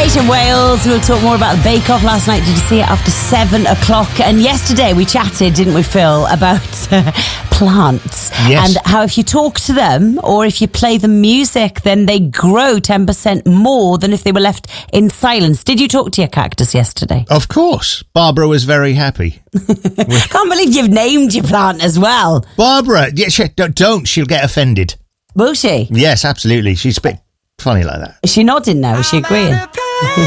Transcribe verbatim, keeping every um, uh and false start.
Kate in Wales. We'll talk more about the Bake Off last night. Did you see it after seven o'clock? And yesterday we chatted, didn't we, Phil, about uh, plants. Yes. And how if you talk to them or if you play them music, then they grow ten percent more than if they were left in silence. Did you talk to your cactus yesterday? Of course. Barbara was very happy. Can't believe you've named your plant as well. Barbara, yeah, she, don't, don't, she'll get offended. Will she? Yes, absolutely. She's a bit funny like that. Is she nodding now? Is she agreeing?